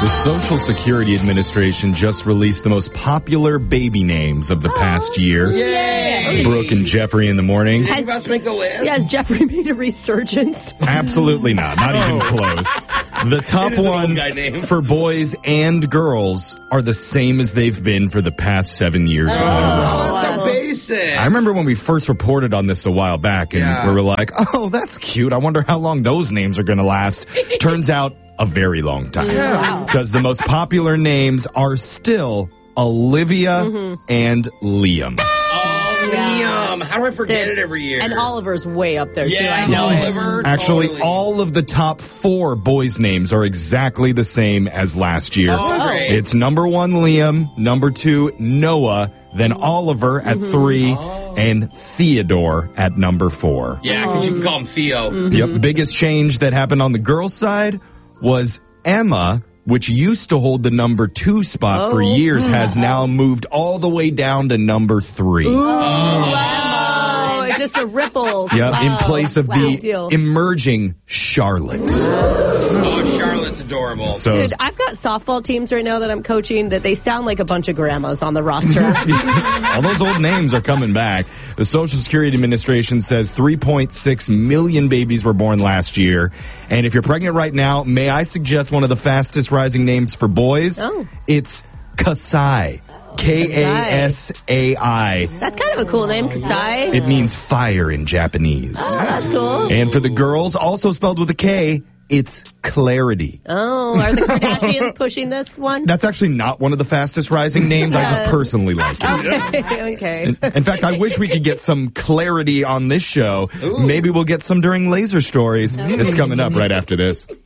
The Social Security Administration just released the most popular baby names of the past year. Yay! Brooke and Jeffrey in the morning. Did you guys make a list? Has Jeffrey made a resurgence? Absolutely not. Not even close. The top It is an old ones guy name. for boys and girls are the same as they've been for the past 7 years in a row. Oh, that's so basic. I remember when we first reported on this a while back, and we were like, oh, that's cute. I wonder how long those names are going to last. Turns out, a very long time. Because the most popular names are still Olivia and Liam. Oh, Liam. How do I forget it every year? And Oliver's way up there, too. Yeah, I know Oliver. Actually, totally. all of the top 4 boys' names are exactly the same as last year. Oh, great. It's number 1, Liam, number 2, Noah, then Oliver at 3, and Theodore at number 4. Yeah, because you can call him Theo. Yep. Biggest change that happened on the girls' side was Emma, which used to hold the number 2 spot for years, has now moved all the way down to number 3. Oh, it's just a ripple. Yep, in place of Big the deal. emerging Charlotte. Oh, Charlotte's adorable. So, Dude, I've got softball teams right now that I'm coaching that they sound like a bunch of grandmas on the roster. all those old names are coming back. The Social Security Administration says 3.6 million babies were born last year. And if you're pregnant right now, may I suggest one of the fastest rising names for boys? Oh. It's Kasai. Kasai. That's kind of a cool name, Kasai. It means fire in Japanese. Oh, that's cool. And for the girls, also spelled with a K, it's Clarity. Oh, are the Kardashians pushing this one? That's actually not one of the fastest rising names. I just personally like it. Okay. In fact, I wish we could get some clarity on this show. Maybe we'll get some during Laser Stories. It's coming up right after this.